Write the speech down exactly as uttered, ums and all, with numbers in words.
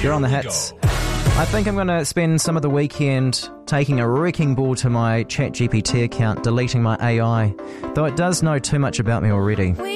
You're on the hits. I think I'm going to spend some of the weekend taking a wrecking ball to my ChatGPT account, deleting my A I, though it does know too much about me already.